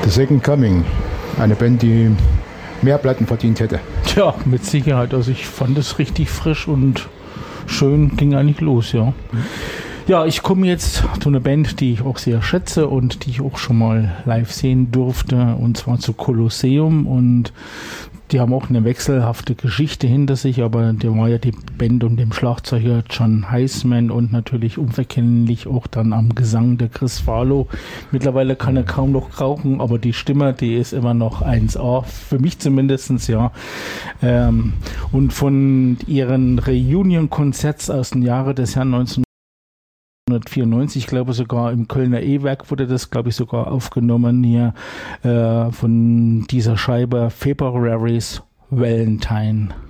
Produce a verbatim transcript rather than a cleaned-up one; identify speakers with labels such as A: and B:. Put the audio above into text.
A: The Second Coming, eine Band, die mehr Platten verdient hätte.
B: Tja, mit Sicherheit. Also ich fand es richtig frisch und schön, ging eigentlich los, ja. Ja, ich komme jetzt zu einer Band, die ich auch sehr schätze und die ich auch schon mal live sehen durfte, und zwar zu Colosseum, und die haben auch eine wechselhafte Geschichte hinter sich, aber der war ja die Band um den Schlagzeuger John Heisman und natürlich unverkennlich auch dann am Gesang der Chris Farlow. Mittlerweile kann er kaum noch rauchen, aber die Stimme, die ist immer noch eins A, für mich zumindestens, ja. Ähm, und von ihren Reunion-Konzerts aus dem Jahre des Herrn neunzehnhundertvierundneunzig, ich glaube sogar im Kölner E-Werk wurde das, glaube ich, sogar aufgenommen hier äh, von dieser Scheibe February's Valentine.